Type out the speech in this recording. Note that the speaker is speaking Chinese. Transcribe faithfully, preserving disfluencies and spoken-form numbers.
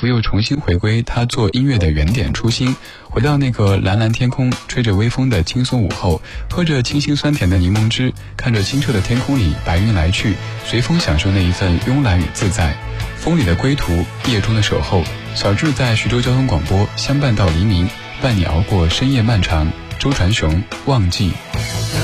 佛又重新回归他做音乐的原点初心，回到那个蓝蓝天空吹着微风的轻松午后，喝着清新酸甜的柠檬汁，看着清澈的天空里白云来去，随风享受那一份慵懒与自在。风里的归途，夜中的守候，小智在徐州交通广播相伴到黎明，伴你熬过深夜漫长。周传雄，忘记